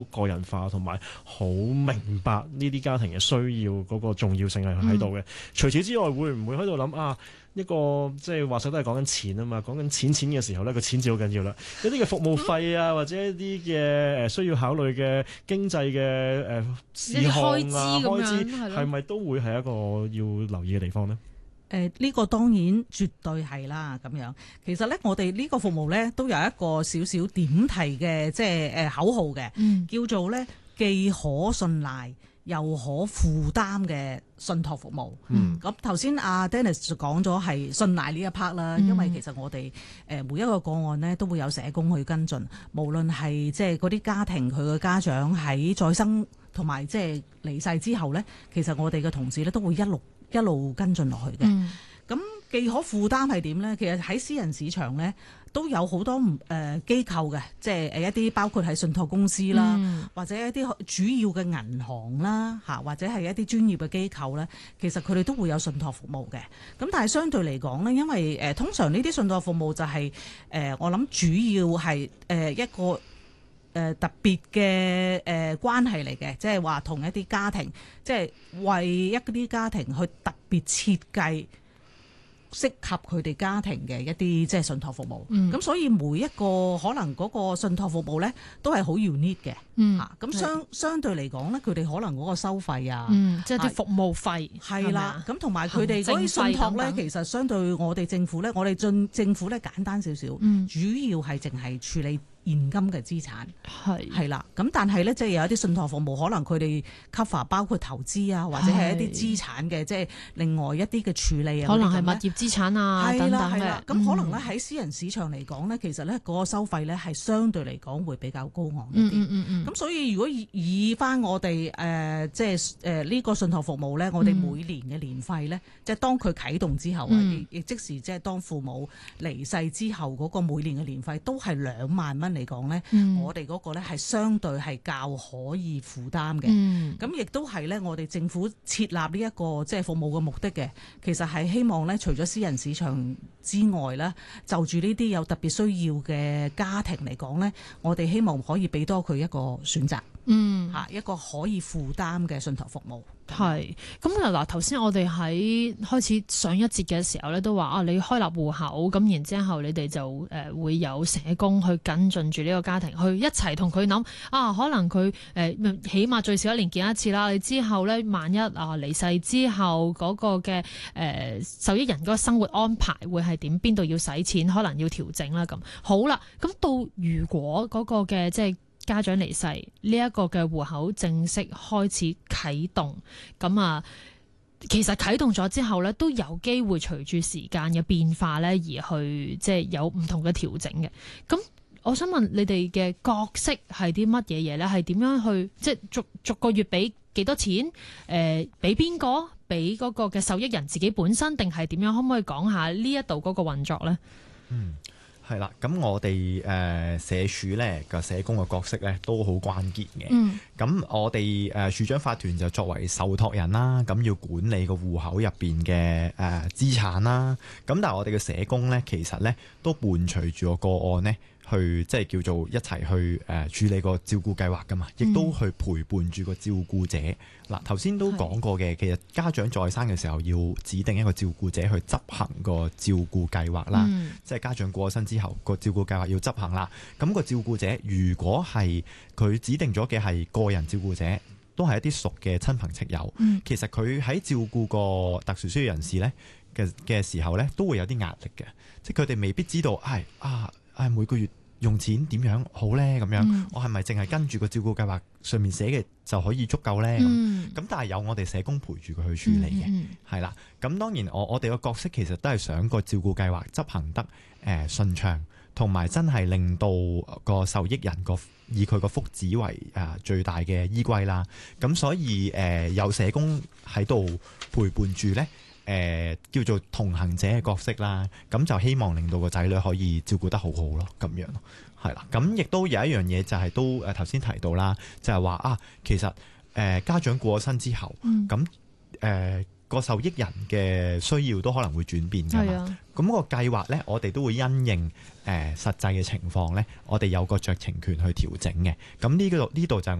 個人化同埋好明白呢啲家庭嘅需要嗰個重要性係喺度嘅。除此之外，會唔會喺度諗啊？一個即係話晒都係講緊錢啊嘛，講緊錢嘅時候咧，個錢字好緊要啦。一啲嘅服務費啊，或者一啲嘅需要考慮嘅經濟嘅事項啊，開支係咪都會係一個要留意嘅地方呢？ 呢個當然絕對係啦，咁樣其實咧，我哋呢個服務咧都有一個少少點題嘅，即係口號嘅，叫做咧既可信賴又可負擔嘅信託服務。咁頭先阿 Dennis 就講咗係信賴呢一 part 啦，因為其實我哋每一個個案呢都會有社工去跟進，無論係即係嗰啲家庭佢嘅家長喺再生同埋即係離世之後呢，其實我哋嘅同事呢都會一路跟進落去嘅。咁既可負擔係點呢？其實喺私人市場呢都有好多機構嘅，即係一啲包括係信託公司啦，或者一啲主要嘅銀行啦，或者係一啲專業嘅機構咧，其實佢哋都會有信託服務嘅。咁但係相對嚟講呢，因為通常呢啲信託服務就係我諗主要係一個特別嘅關係嚟嘅，即係話同一啲家庭，即係為一啲家庭去特別設計適合佢哋家庭嘅一啲即係信託服務。咁所以每一個可能嗰個信託服務咧，都係好 unique 嘅。咁相對嚟講咧，佢哋可能嗰個收費啊， 即係啲服務費係啦。咁同埋佢哋嗰啲信託咧，其實相對我哋政府咧，我哋政府咧簡單少少，主要係淨係處理現金嘅資產係啦，咁但係咧，即係有一啲信託服務，可能佢哋 cover 包括投資啊，或者係一啲資產嘅，即係另外一啲嘅處理啊， 可能係物業資產啊等等嘅。 咁可能咧喺私人市場嚟講咧，其實咧嗰個收費咧係相對嚟講會比較高昂一啲。咁所以如果以翻我哋即係呢個信託服務咧，我哋每年嘅年費咧，即係當佢啟動之後啊，亦即時即係當父母離世之後嗰個每年嘅年費都係2萬蚊。嚟講咧，我哋嗰個咧係相對係較可以負擔嘅。咁亦都係咧，我哋政府設立呢一個即係服務嘅目的嘅，其實係希望咧，除咗私人市場之外咧，就住呢啲有特別需要嘅家庭嚟講咧，我哋希望可以俾多佢一個選擇。一個可以負擔嘅信託服務。 係咁嗱，頭先我哋喺開始上一節嘅時候咧，都話你開立戶口，咁然之後你哋就會有社工去跟進住呢個家庭，去一齊同佢諗可能佢起碼最少1年見一次啦。你之後咧，萬一離世之後嗰個嘅受益人嗰個生活安排會係點？邊度要使錢，可能要調整啦。咁好啦，咁到如果嗰個嘅即係家長離世呢一個嘅戶口正式開始啟動，咁其實啟動咗之後咧，都有機會隨住時間嘅變化咧，而去即係有唔同嘅調整嘅。咁我想問你哋嘅角色係啲乜嘢嘢咧？係點樣去即係逐個月俾幾多錢？俾邊個？俾嗰個嘅受益人自己本身，定係點樣？可唔可以講下呢一度嗰個運作咧？ 係啦，咁我哋社署咧個社工嘅角色咧都好關鍵嘅。咁我哋署長法團就作為受託人啦，咁要管理個戶口入邊嘅資產啦。咁但係我哋嘅社工咧，其實咧都伴隨住個個案咧，去即係叫做一齊去處理個照顧計劃噶嘛，亦都去陪伴住個照顧者。嗱，頭先都講過嘅，其實家長在生嘅時候要指定一個照顧者去執行個照顧計劃啦。即係家長過咗身之後，個照顧計劃要執行啦。咁個照顧者如果係佢指定咗嘅係個人照顧者，都係一啲熟嘅親朋戚友，其實佢喺照顧個特殊需要人士咧嘅時候咧，都會有啲壓力嘅。即係佢哋未必知道，每個月用錢點樣好呢？咁樣我係咪淨係跟住個照顧計劃上面寫嘅就可以足夠呢？咁但係有我哋社工陪住佢去處理嘅，係啦。咁當然我哋個角色其實都係想個照顧計劃執行得順暢，同埋真係令到個受益人以佢個福祉為最大嘅依歸啦。咁所以有社工喺度陪伴住呢。叫做同行者嘅角色啦，咁就希望令到個仔女可以照顧得好好咯，咁樣咯，係啦。咁亦都有一樣嘢就係都頭先提到啦，就係話其實家長過咗身之後，咁個受益人嘅需要都可能會轉變㗎嘛。咁個計劃咧，我哋都會因應實際嘅情況咧，我哋有個酌情權去調整嘅。咁呢度就係